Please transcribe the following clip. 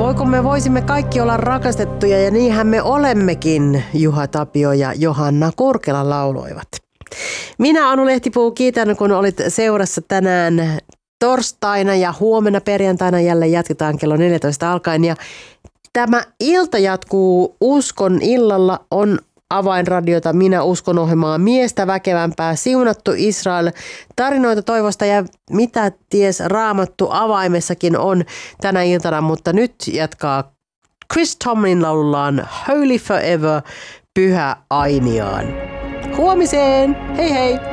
Voiko me voisimme kaikki olla rakastettuja ja niinhän me olemmekin, Juha Tapio ja Johanna Kurkela lauloivat. Minä Anu Lehtipuu kiitän, kun olit seurassa tänään torstaina ja huomenna perjantaina jälleen jatketaan kello 14 alkaen. Ja tämä ilta jatkuu Uskon illalla on Avainradiota Minä uskon ohjelmaa miestä väkevämpää, siunattu Israel, tarinoita toivosta ja mitä ties Raamattu avaimessakin on tänä iltana, mutta nyt jatkaa Chris Tomlin laulullaan Holy Forever, Pyhä Ainiaan. Huomiseen! Hei hei!